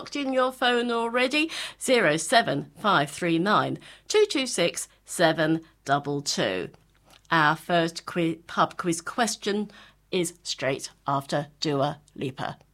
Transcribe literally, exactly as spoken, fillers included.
locked in your phone already? zero seven five three nine two two six seven two two. Our first quiz, pub quiz question is straight after Dua Lipa.